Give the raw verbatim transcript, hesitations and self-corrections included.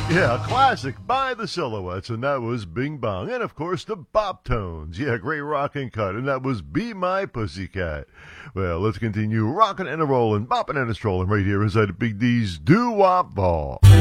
Yeah, a classic by the Silhouettes, and that was Bing Bong. And, of course, the Bop Tones. Yeah, great rockin' cut, and that was Be My Pussycat. Well, let's continue rockin' and a rollin', boppin' and a strollin' right here inside the Big D's Doo-Wop Ball.